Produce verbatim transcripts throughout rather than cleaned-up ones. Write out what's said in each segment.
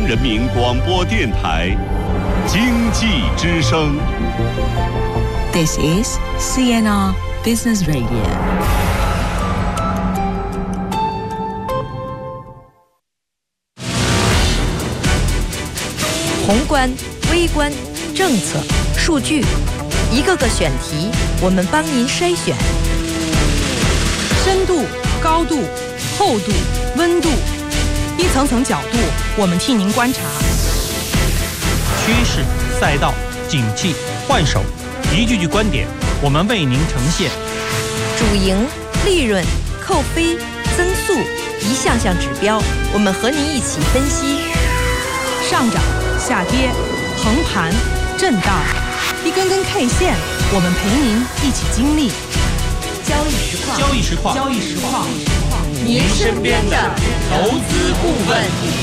人民广播电台经济之声。 This is C N R Business Radio。 宏观、微观、政策、数据，一个个选题，我们帮您筛选。 深度、高度、厚度、温度，一层层角度，我们替您观察。 趋势、赛道、景气、换手，一句句观点，我们为您呈现。 主营、利润、扣非、增速，一项项指标，我们和您一起分析。 上涨、下跌、横盘、震荡，一根根 K 线，我们陪您一起经历。 交易实况， 交易实况， 交易实况， 您身边的投资顾问。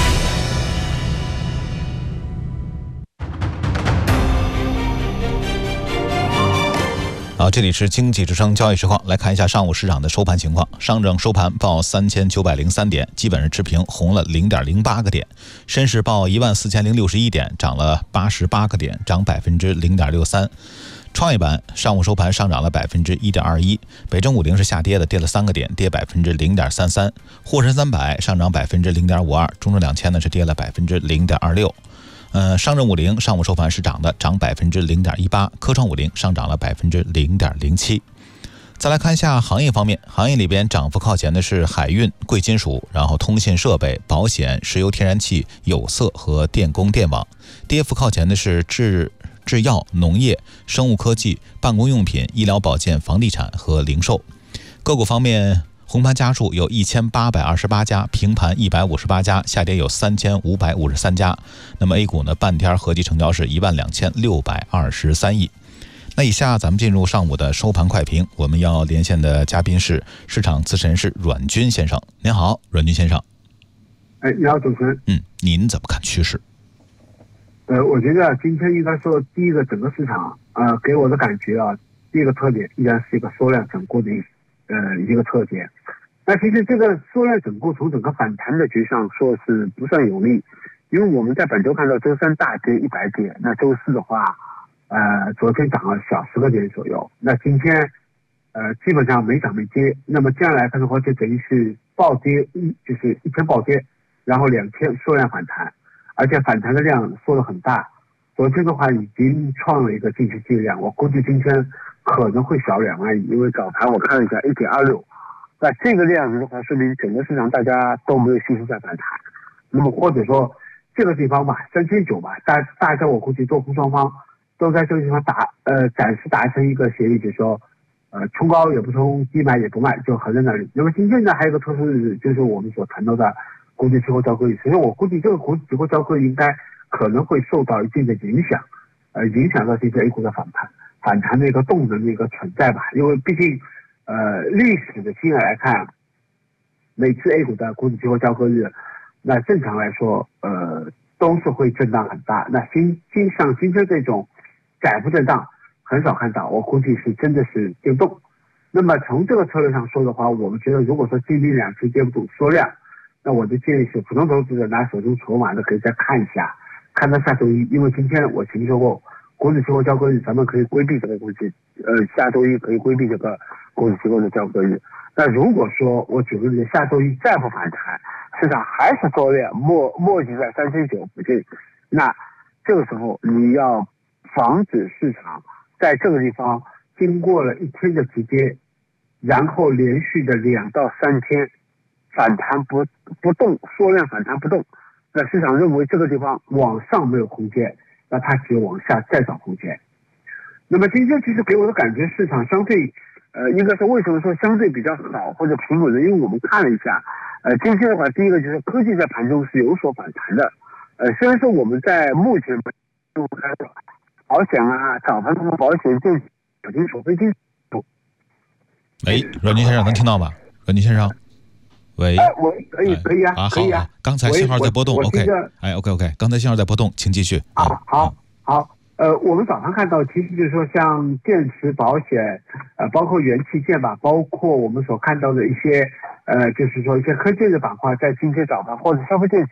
好，这里是经济之声交易实况，来看一下上午市场的收盘情况。上证收盘报三千九百零三点，基本是持平，红了 零点零八个点。深市报一万四千零六十一点，涨了八十八个点，涨百分之零点六三。创业板上午收盘上涨了百分之一点二一，北证五零是下跌的，跌了三个点，跌百分之零点三三。沪深三百上涨百分之零点五二，中证两千呢是跌了百分之零点二六。呃，上证五零上午收盘是涨的，涨百分之零点一八，科创五零上涨了百分之零点零七。再来看一下行业方面，行业里边涨幅靠前的是海运、贵金属，然后通信设备、保险、石油天然气、有色和电工电网。跌幅靠前的是制制药、农业、生物科技、办公用品、医疗保健、房地产和零售。个股方面，红盘家数有一千八百二十八家，平盘一百五十八家，下跌有三千五百五十三家。那么 A 股呢，半天合计成交是一万两千六百二十三亿。那以下咱们进入上午的收盘快评，我们要连线的嘉宾是市场资深师阮军先生。您好，阮军先生。 哎，你好，主持人。 嗯，您怎么看趋势？ 呃，我觉得今天应该说，第一个整个市场啊、呃，给我的感觉啊，第一个特点依然是一个缩量整固的呃一个特点。那其实这个缩量整固从整个反弹的局上说是不算有利，因为我们在本周看到周三大跌一百点，那周四的话，呃，昨天涨了小十个点左右，那今天呃基本上没涨没跌，那么这样来看的话，就等于是暴跌一就是一天暴跌，然后两天缩量反弹。而且反弹的量缩得很大，昨天的话已经创了一个近期记录量，我估计今天可能会小两而已，因为早盘我看了一下 一点二六， 那这个量的话说明整个市场大家都没有信心在反弹，那么或者说这个地方吧三千九吧，大大家我估计多空双方都在这个地方打呃暂时达成一个协议，就是说呃冲高也不冲，低买也不卖，就横在那里。那么今天呢还有一个特殊日子，就是我们所谈到的国际期货交割日，所以我估计这个国际期货交割应该可能会受到一定的影响，呃，影响到这些 A 股的反弹反弹的一个动能的一个存在吧。因为毕竟，呃，历史的经验来看，每次 A 股的国际期货交割日，那正常来说，呃，都是会震荡很大。那今今像今天这种窄幅震荡很少看到，我估计是真的是变动。那么从这个策略上说的话，我们觉得如果说今明两次跌不住缩量，那我的建议是，普通投资者拿手中筹码的可以再看一下，看到下周一，因为今天我听说过国际期货交割日，咱们可以规避这个东西，呃，下周一可以规避这个国际期货的交割日。那如果说我举个例子，下周一再不反弹，市场还是缩量，墨墨迹在三千九附近，那这个时候你要防止市场在这个地方经过了一天的急跌，然后连续的两到三天。反弹不不动，缩量反弹不动，那市场认为这个地方往上没有空间，那它只有往下再找空间。那么今天其实给我的感觉，市场相对，呃，应该是为什么说相对比较好或者平稳的？因为我们看了一下，呃，今天的话，第一个就是科技在盘中是有所反弹的，呃，虽然说我们在目前保险啊、早盘什么保险、电子、金属、非金属。 哎，阮军先生能听到吗？阮军先生。喂， 哎，我可以，可以啊， 啊， 可以啊。 刚才信号在波动 ，OK， 哎 ，OK，OK， OK， 刚才信号在波动，请继续。 啊，好，好，呃，我们早上看到，其实就是说，像电池、保险，呃，包括元器件吧，包括我们所看到的一些，呃，就是说一些科技的板块，在今天早盘或者消费电子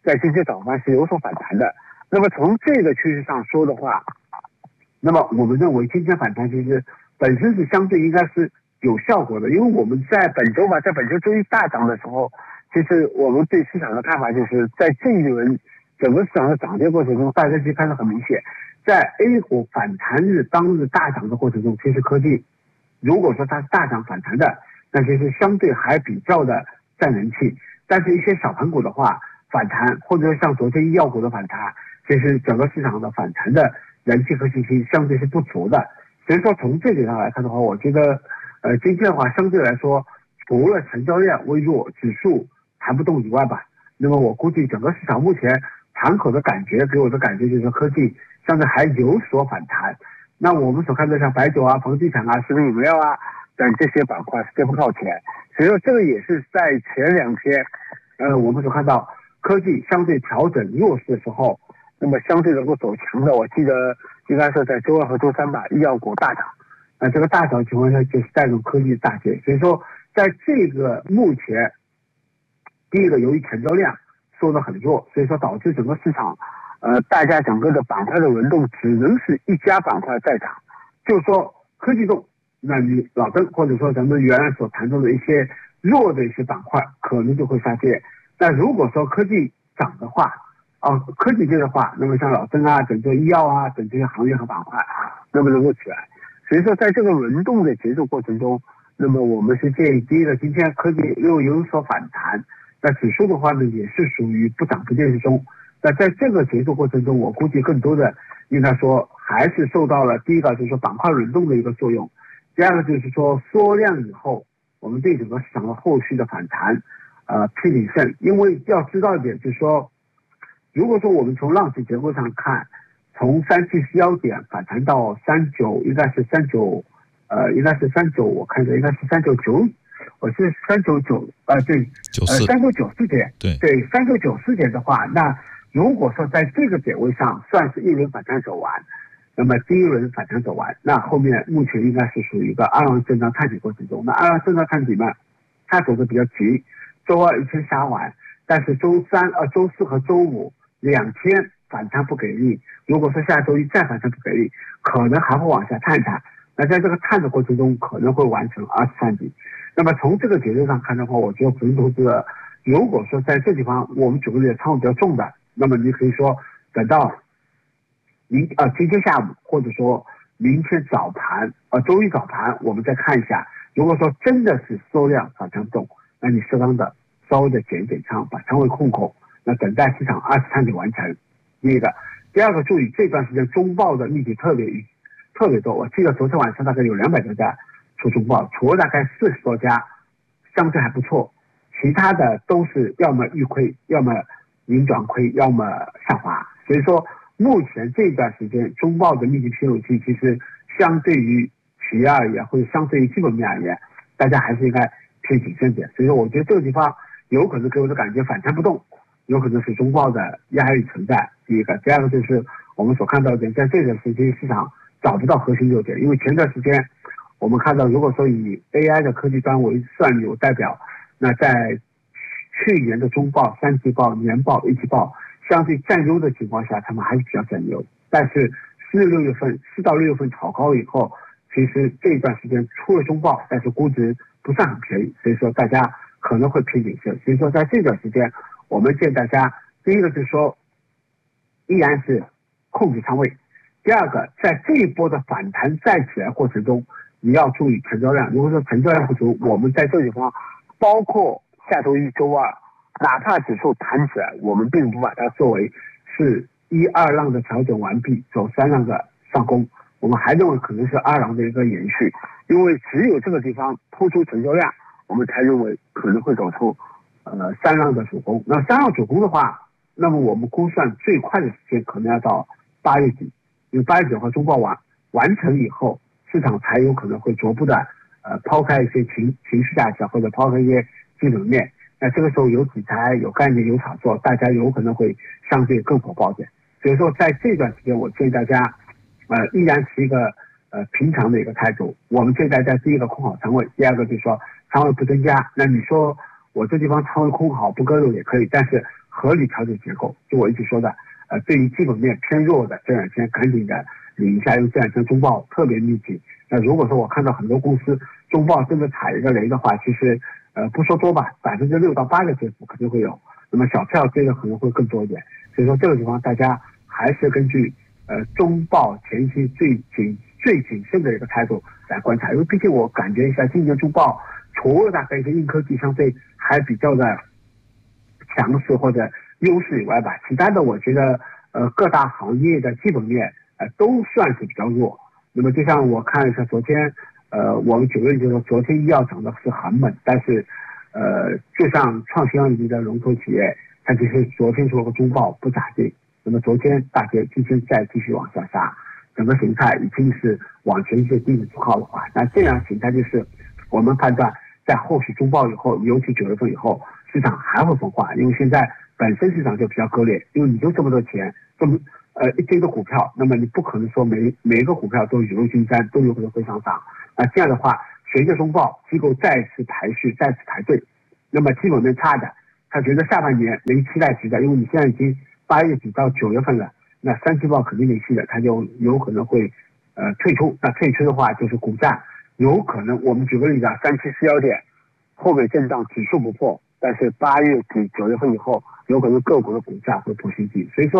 在今天早盘是有所反弹的。那么从这个趋势上说的话，那么我们认为今天反弹其实本身是相对应该是有效果的，因为我们在本周吧，在本周周一大涨的时候，其实我们对市场的看法就是在这一轮整个市场的涨跌过程中，大家其实看得很明显，在 A 股反弹日当日大涨的过程中，其实科技如果说它是大涨反弹的，那其实相对还比较的占人气。但是一些小盘股的话，反弹或者像昨天医药股的反弹，其实整个市场的反弹的人气和信心相对是不足的。所以说从这点上来看的话，我觉得呃今天的话相对来说，除了成交量微弱，指数弹不动以外吧，那么我估计整个市场目前盘口的感觉给我的感觉就是科技相对还有所反弹。那我们所看到像白酒啊、房地产啊、食品饮料啊等这些板块是跌不靠前，所以说这个也是在前两天呃我们所看到科技相对调整弱势的时候，那么相对能够走强的，我记得应该是在周二和周三吧，医药股大涨，那这个大涨情况下就是带动科技大跌。所以说在这个目前，第一个由于成交量缩得很弱，所以说导致整个市场呃大家整个的板块的轮动只能是一家板块在涨，就是说科技动，那你老邓或者说咱们原来所谈到的一些弱的一些板块可能就会下跌。那如果说科技涨的话啊，科技跌的话，那么像老邓啊、整个医药啊等这些行业和板块那么能够起来。所以说在这个轮动的节奏过程中，那么我们是建议，第一个今天科技又有所反弹，那指数的话呢也是属于不涨不跌之中。那在这个节奏过程中，我估计更多的应该说还是受到了第一个就是说板块轮动的一个作用，第二个就是说缩量以后，我们对整个市场的后续的反弹呃偏谨慎。因为要知道一点就是说，如果说我们从浪形结构上看，从三七四幺点反弹到三九，应该是三九呃应该是三九，我看着应该是三九九，我是三九九呃对九四呃三九九四点， 对对三九九四点的话，那如果说在这个点位上算是一轮反弹走完，那么第一轮反弹走完，那后面目前应该是属于一个二浪震荡探底过程中。那二浪震荡探底呢，它走的比较急，周二一天杀完，但是周三呃周四和周五两天反弹不给力，如果说下周一再反弹不给力，可能还会往下探探。那在这个探的过程中，可能会完成二次探底。那么从这个节奏上看的话，我觉得普通投资者如果说在这地方我们举个例子，仓位比较重的，那么你可以说等到明呃今天下午或者说明天早盘呃周一早盘我们再看一下，如果说真的是缩量反弹不动，那你适当的稍微的减一减仓，把仓位控控，那等待市场二次探底完成。第一个，第二个注意这段时间中报的密集特别特别多，我记得昨天晚上大概有两百多家出中报，除了大概四十多家相对还不错，其他的都是要么预亏，要么盈转亏，要么下滑。所以说目前这段时间中报的密集披露期，其实相对于企业而言，或者相对于基本面而言，大家还是应该偏谨慎点。所以说我觉得这个地方有可能给我的感觉反弹不动，有可能是中报的压力存在。第一个，第二个就是我们所看到的，在这段时间市场找不到核心热点，因为前段时间我们看到，如果说以 A I 的科技端为算有代表，那在去年的中报、三季报、年报、一季报相对占优的情况下，他们还是比较占优。但是四六月份、四到六月份炒高以后，其实这段时间出了中报，但是估值不算很便宜，所以说大家可能会偏谨慎。所以说在这段时间，我们建议大家，第一个就是说，依然是控制仓位；第二个，在这一波的反弹再起来过程中，你要注意成交量。如果说成交量不足，我们在这地方，包括下周一、周二，哪怕指数弹起来，我们并不把它作为是一二浪的调整完毕，走三浪的上攻，我们还认为可能是二浪的一个延续，因为只有这个地方突出成交量，我们才认为可能会走出呃三浪的主攻。那三浪主攻的话，那么我们估算最快的时间可能要到八月底，因为八月底的话中报完完成以后，市场才有可能会逐步的呃抛开一些情情绪价值，或者抛开一些基本面。那这个时候有题材、有概念、有炒作，大家有可能会相对更火爆点。所以说在这段时间，我建议大家呃依然是一个呃平常的一个态度。我们建议大家第一个控好仓位，第二个就是说仓位不增加。那你说我这地方仓位空好不割肉也可以，但是合理调整结构，就我一直说的，呃，对于基本面偏弱的这两天赶紧的领一下，因为这两天中报特别密集。那如果说我看到很多公司中报真的踩一个雷的话，其实呃不说多吧，百分之六到八的跌幅肯定会有，那么小票追的可能会更多一点。所以说这个地方大家还是根据呃中报前期最谨最谨慎的一个态度来观察，因为毕竟我感觉一下今年中报除了大概一些硬科技相对还比较的强势或者优势以外吧，其他的我觉得呃各大行业的基本面呃都算是比较弱。那么就像我看一下昨天呃我们九月就说昨天医药涨的是很猛，但是呃就像创新药一的龙头企业，它其实昨天做个中报不咋地，那么昨天大跌，今天再继续往下杀，整个形态已经是往前一些低的出号的话，那这样形态就是我们判断在后续中报以后，尤其九月份以后，市场还会分化，因为现在本身市场就比较割裂，因为你就这么多钱，这么呃一堆个股票，那么你不可能说每每一个股票都雨露均沾，都有可能会上涨。那这样的话，随着中报机构再次排序、再次排队，那么基本面差的，他觉得下半年没期待值的，因为你现在已经八月底到九月份了，那三季报肯定没戏的，他就有可能会呃退出。那退出的话，就是股价有可能，我们举个例子啊，三七四幺点，后面震荡指数不破，但是八月底九月份以后，有可能个股的股价会破新低。所以说